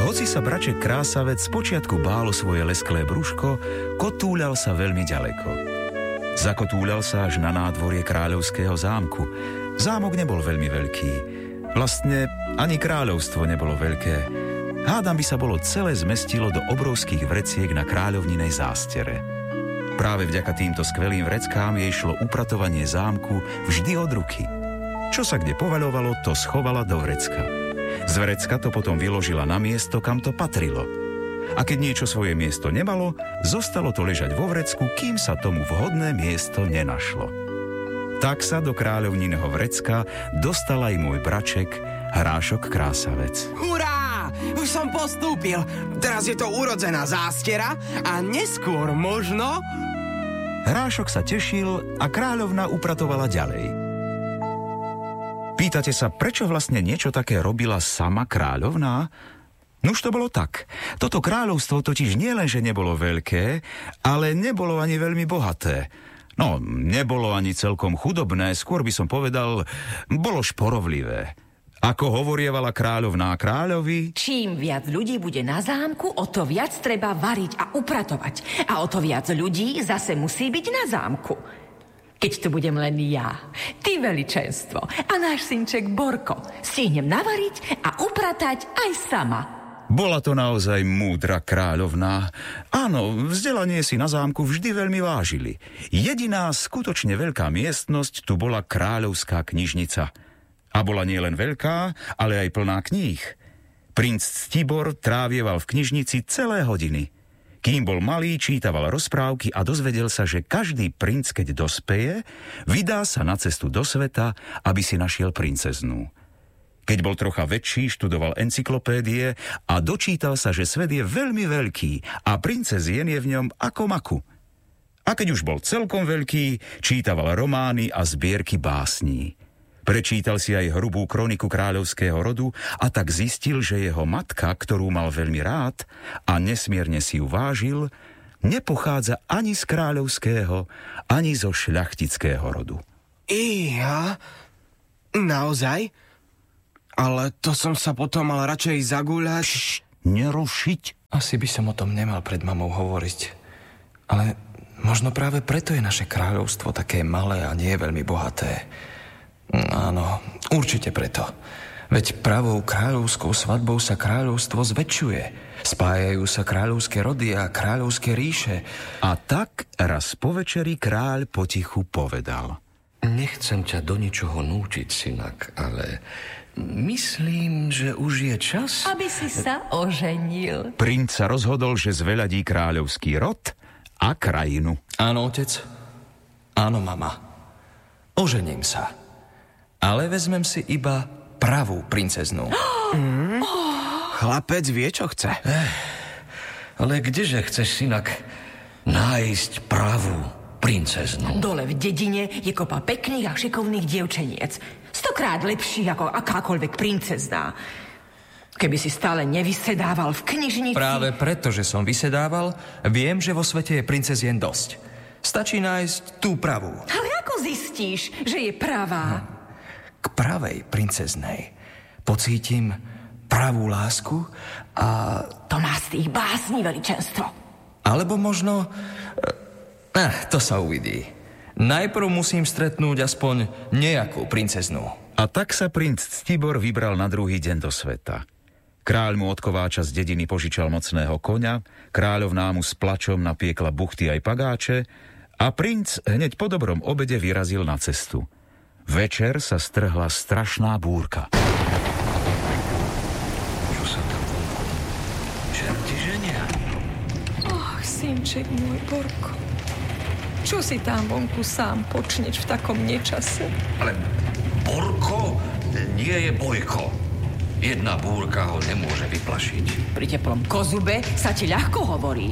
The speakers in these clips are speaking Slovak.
Hoci sa braček Krásavec spočiatku bálo svoje lesklé brúško, kotúľal sa veľmi ďaleko. Zakotúľal sa až na nádvorie kráľovského zámku. Zámok nebol veľmi veľký. Vlastne ani kráľovstvo nebolo veľké. Hádam by sa bolo celé zmestilo do obrovských vreciek na kráľovninej zástere. Práve vďaka týmto skvelým vreckám jej šlo upratovanie zámku vždy od ruky. Čo sa kde povaľovalo, to schovala do vrecka. Z vrecka to potom vyložila na miesto, kam to patrilo. A keď niečo svoje miesto nemalo, zostalo to ležať vo vrecku, kým sa tomu vhodné miesto nenašlo. Tak sa do kráľovniného vrecka dostal aj môj braček Hrášok Krásavec. Hurá! Už som postúpil. Teraz je to urodzená zástera a neskôr možno... Hrášok sa tešil a kráľovna upratovala ďalej. Pýtate sa, prečo vlastne niečo také robila sama kráľovná? Nuž to bolo tak. Toto kráľovstvo totiž nielenže nebolo veľké, ale nebolo ani veľmi bohaté. No, nebolo ani celkom chudobné, skôr by som povedal, bolo šporovlivé. Ako hovorievala kráľovná kráľovi... Čím viac ľudí bude na zámku, o to viac treba variť a upratovať. A o to viac ľudí zase musí byť na zámku. Keď tu budem len ja, ty veličenstvo a náš synček Borko, stihnem navariť a upratať aj sama. Bola to naozaj múdra kráľovná. Áno, vzdelanie si na zámku vždy veľmi vážili. Jediná skutočne veľká miestnosť tu bola kráľovská knižnica. A bola nielen veľká, ale aj plná kníh. Princ Ctibor trávieval v knižnici celé hodiny. Kým bol malý, čítaval rozprávky a dozvedel sa, že každý princ, keď dospeje, vydá sa na cestu do sveta, aby si našiel princeznú. Keď bol trocha väčší, študoval encyklopédie a dočítal sa, že svet je veľmi veľký a princezien je v ňom ako maku. A keď už bol celkom veľký, čítaval romány a zbierky básní. Prečítal si aj hrubú kroniku kráľovského rodu a tak zistil, že jeho matka, ktorú mal veľmi rád a nesmierne si ju vážil, nepochádza ani z kráľovského, ani zo šľachtického rodu. Iha? Naozaj? Ale to som sa potom mal radšej zagúľať. Nerušiť. Asi by som o tom nemal pred mamou hovoriť. Ale možno práve preto je naše kráľovstvo také malé a nie veľmi bohaté. Áno, určite preto. Veď pravou kráľovskou svadbou sa kráľovstvo zväčšuje. Spájajú sa kráľovské rody a kráľovské ríše. A tak raz po večeri kráľ potichu povedal: Nechcem ťa do ničoho nútiť, synak, ale myslím, že už je čas... Aby si sa oženil. Princ sa rozhodol, že zveľadí kráľovský rod a krajinu. Áno, otec. Áno, mama. Ožením sa. Ale vezmem si iba pravú princeznú. Chlapec vie, čo chce. Ale kdeže chceš, synak, nájsť pravú princeznú? Dole v dedine je kopa pekných a šikovných dievčeniec. 100-krát lepších ako akákoľvek princezná. Keby si stále nevysedával v knižnici... Práve preto, že som vysedával, viem, že vo svete je princezien dosť. Stačí nájsť tú pravú. Ale ako zistíš, že je pravá? K pravej princeznej pocítim pravú lásku a... To má z tých básní veličenstvo. Alebo možno... to sa uvidí. Najprv musím stretnúť aspoň nejakú princeznú. A tak sa princ Ctibor vybral na druhý deň do sveta. Kráľ mu od kováča z dediny požičal mocného koňa, kráľovná mu s plačom napiekla buchty aj pagáče a princ hneď po dobrom obede vyrazil na cestu. Večer sa strhla strašná búrka. Čo sa tam... Čerti ženia? Och, synček môj, Borko. Čo si tam vonku sám počneš v takom nečase? Ale Borko nie je Bojko. Jedna búrka ho nemôže vyplašiť. Pri teplom kozube sa ti ľahko hovorí.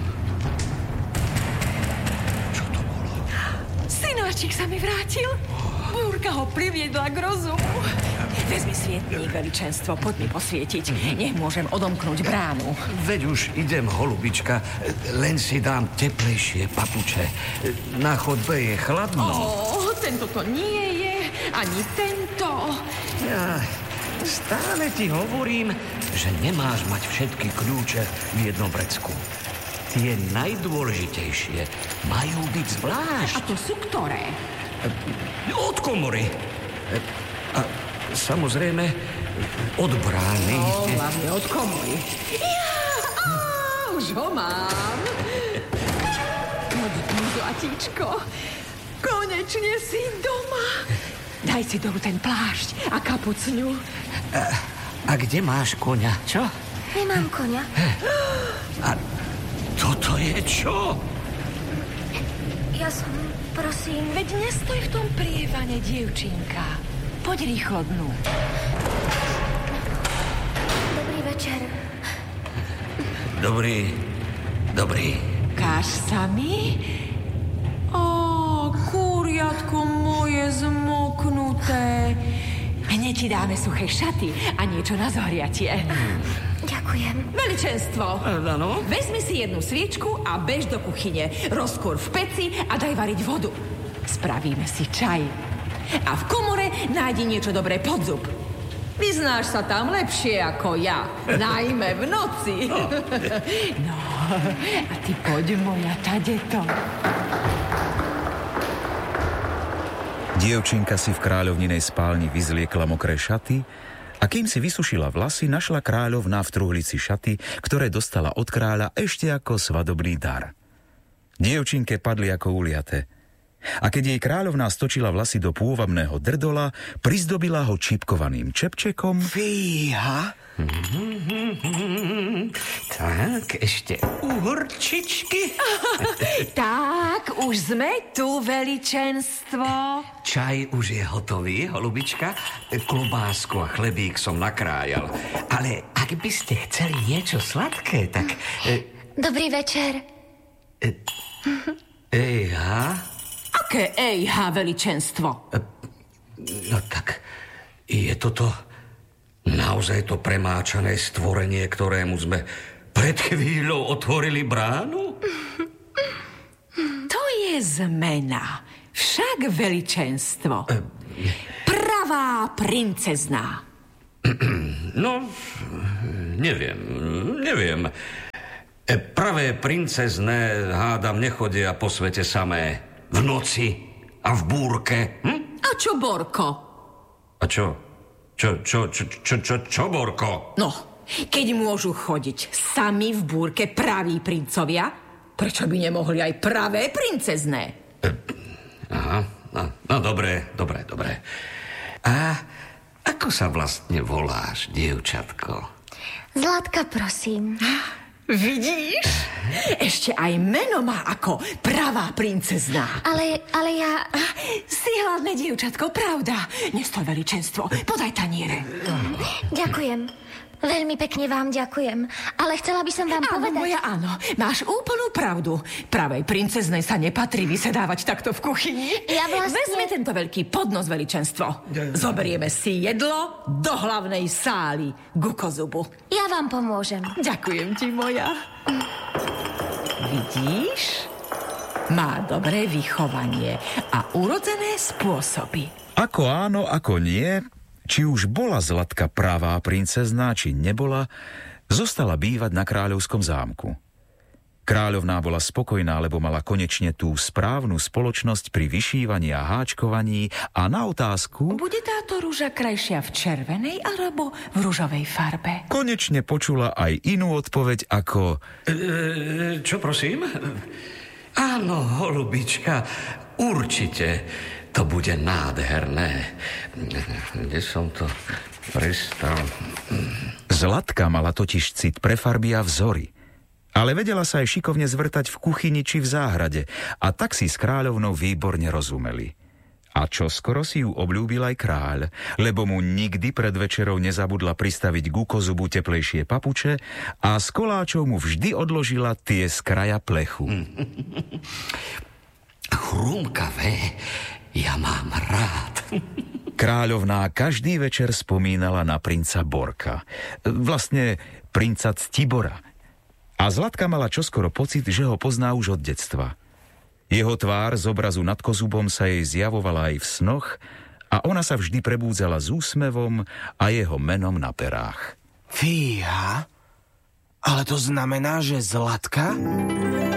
Čo to bolo? Synáčik sa mi vrátil. Búrka ho priviedla k rozumu. Vezmi svietník, veličenstvo, poď mi posvietiť. Nech môžem odomknúť bránu. Veď už idem, holubička, len si dám teplejšie papuče. Na chodbe je chladno. Tento to nie je, ani tento. Ja, Stále ti hovorím, že nemáš mať všetky kľúče v jednom vrecku. Tie najdôležitejšie majú byť zvlášť. A to sú ktoré? Od komory. A samozrejme od brány. Hlavne od komory. Už ho mám. Poď tu, zlatíčko. Konečne si doma. Daj si dolu ten plášť a kapucňu. A kde máš koňa, čo? Nemám koňa. A toto je čo? Ja som, prosím... Veď nestoj v tom prievane, dievčinka. Poď rýchlo dnu. Dobrý večer. Dobrý. Káž sa mi? Kúriatko moje zmoknuté. Hneď ti dáme suché šaty a niečo na zohriatie. Ďakujem. Veličenstvo. Áno? Vezmi si jednu sviečku a bež do kuchyne. Rozkúr v peci a daj variť vodu. Spravíme si čaj. A v komore nájdi niečo dobré pod zub. Vyznáš sa tam lepšie ako ja. Najmä v noci. No, a ty poď, moja tadeto. Dievčinka si v kráľovninej spálni vyzliekla mokré šaty a kým si vysušila vlasy, našla kráľovná v truhlici šaty, ktoré dostala od kráľa ešte ako svadobný dar. Dievčinke padli ako uliate. A keď jej kráľovná stočila vlasy do pôvabného drdola, prizdobila ho čipkovaným čepčekom. Fíha. Tak, ešte uhorčičky. Tak, už sme tu, veličenstvo. Čaj už je hotový, holubička. Klobásku a chlebík som nakrájal. Ale ak by ste chceli niečo sladké, tak... Dobrý večer. Ejha? Aké ejha, veličenstvo? No tak, je toto naozaj to premáčané stvorenie, ktorému sme pred chvíľou otvorili bránu? To je zmena. Však veličenstvo. Pravá princezná. No, neviem. Pravé princezné, hádam, nechodia po svete samé. V noci a v búrke. A čo Borko? A čo? Čo Borko? No, keď môžu chodiť sami v búrke praví princovia, prečo by nemohli aj pravé princezné? Aha, no dobre. A ako sa vlastne voláš, dievčatko? Zlatka, prosím. Vidíš? Ešte aj meno má ako pravá princezná. Ale ja... Si hladné, dievčatko, pravda. Nestoj, veličenstvo, podaj taniere. Ďakujem. Veľmi pekne vám ďakujem. Ale chcela by som vám povedať... Moja áno, máš úplnú pravdu. Pravej princeznej sa nepatrí vysedávať takto v kuchyni. Ja vlastne... Vezme tento veľký podnos, veličenstvo. Zoberieme si jedlo do hlavnej sály ku kozubu. Ja vám pomôžem. Ďakujem ti, moja. Vidíš? Má dobré vychovanie a urodzené spôsoby. Ako áno, ako nie, či už bola Zlatka pravá princezná, či nebola, zostala bývať na kráľovskom zámku. Kráľovná bola spokojná, lebo mala konečne tú správnu spoločnosť pri vyšívaní a háčkovaní a na otázku... Bude táto rúža krajšia v červenej alebo v ružovej farbe? Konečne počula aj inú odpoveď ako... Čo prosím? Áno, holubička, určite. To bude nádherné. Kde som to prestal? Zlatka mala totiž cit pre farby a vzory. Ale vedela sa aj šikovne zvrtať v kuchyni či v záhrade a tak si s kráľovnou výborne rozumeli. A čoskoro si ju obľúbil aj kráľ, lebo mu nikdy pred večerou nezabudla pristaviť ku kozubu teplejšie papuče a s koláčov mu vždy odložila tie z kraja plechu. Chrumkavé, ja mám rád. Kráľovná každý večer spomínala na princa Borka. Vlastne princa Ctibora. A Zlatka mala čoskoro pocit, že ho pozná už od detstva. Jeho tvár z obrazu nad kozubom sa jej zjavovala aj v snoch a ona sa vždy prebúdzala s úsmevom a jeho menom na perách. Fíha, ale to znamená, že Zlatka